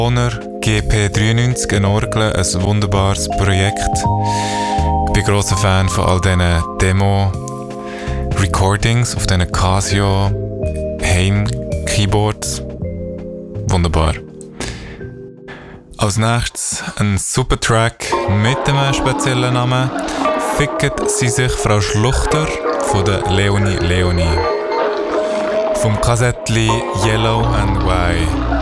Honor GP93, eine Orgel, ein wunderbares Projekt. Ich bin grosser Fan von all diesen Demo-Recordings auf diesen Casio Heim-Keyboards. Wunderbar. Als nächstes ein super Track mit einem speziellen Namen. Ficket sie sich Frau Schluchter von der Leonie. Vom Kassettli Yellow and Why.